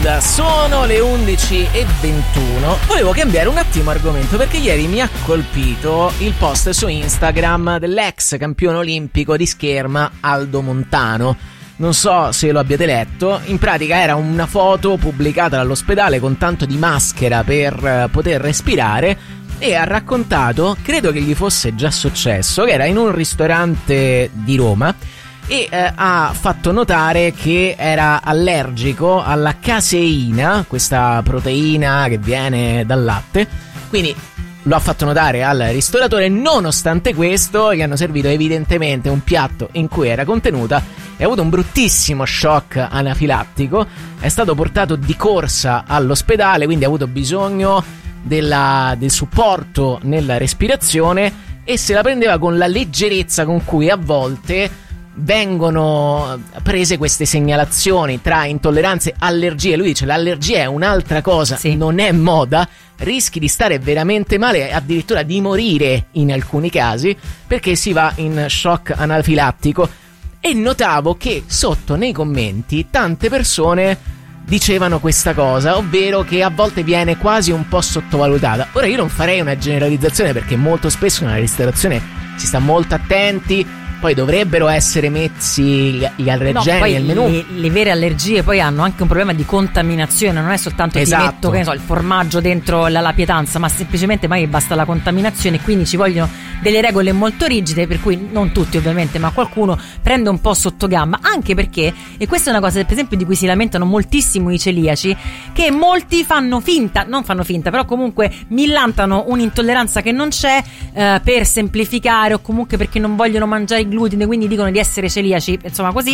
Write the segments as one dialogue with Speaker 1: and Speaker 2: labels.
Speaker 1: Sound. Sono le 11:21. Volevo cambiare un attimo argomento perché ieri mi ha colpito il post su Instagram dell'ex campione olimpico di scherma Aldo Montano. Non so se lo abbiate letto. In pratica era una foto pubblicata dall'ospedale con tanto di maschera per poter respirare, e ha raccontato, credo che gli fosse già successo, che era in un ristorante di Roma e ha fatto notare che era allergico alla caseina, questa proteina che viene dal latte. Quindi lo ha fatto notare al ristoratore. Nonostante questo, gli hanno servito evidentemente un piatto in cui era contenuta e ha avuto un bruttissimo shock anafilattico. È stato portato di corsa all'ospedale, quindi ha avuto bisogno del supporto nella respirazione, e se la prendeva con la leggerezza con cui a volte vengono prese queste segnalazioni tra intolleranze e allergie. Lui dice: l'allergia è un'altra cosa, sì, non è moda, rischi di stare veramente male, addirittura di morire in alcuni casi, perché si va in shock anafilattico. E notavo che sotto nei commenti tante persone dicevano questa cosa, ovvero che a volte viene quasi un po' sottovalutata. Ora, io non farei una generalizzazione, perché molto spesso nella ristorazione si sta molto attenti. Poi dovrebbero essere messi gli allergeni nel menù.
Speaker 2: Le vere allergie poi hanno anche un problema di contaminazione. Non è soltanto
Speaker 1: esatto,
Speaker 2: ti metto, che ne so, il formaggio dentro la pietanza, ma semplicemente magari basta la contaminazione. Quindi ci vogliono delle regole molto rigide, per cui non tutti ovviamente, ma qualcuno prende un po' sotto gamba. Anche perché, e questa è una cosa per esempio di cui si lamentano moltissimo i celiaci, che molti non fanno finta, però comunque millantano un'intolleranza che non c'è, per semplificare, o comunque perché non vogliono mangiare glutine, quindi dicono di essere celiaci, insomma così,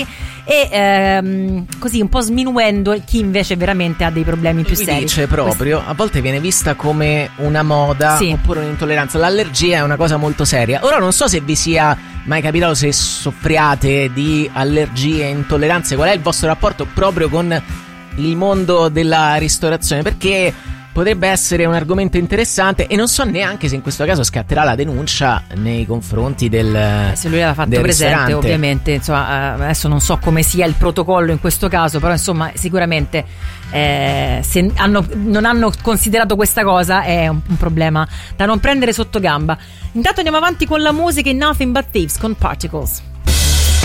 Speaker 2: e così un po' sminuendo chi invece veramente ha dei problemi più seri.
Speaker 1: Dice proprio, a volte viene vista come una moda, sì, oppure un'intolleranza. L'allergia è una cosa molto seria. Ora non so se vi sia mai capitato, se soffriate di allergie e intolleranze, qual è il vostro rapporto proprio con il mondo della ristorazione, perché potrebbe essere un argomento interessante, e non so neanche se in questo caso scatterà la denuncia nei confronti del
Speaker 2: se lui l'ha fatto
Speaker 1: del
Speaker 2: presente
Speaker 1: ristorante.
Speaker 2: Ovviamente, insomma, adesso non so come sia il protocollo in questo caso, però insomma sicuramente se non hanno considerato questa cosa è un problema da non prendere sotto gamba. Intanto andiamo avanti con la musica in Nothing But Thieves con Particles.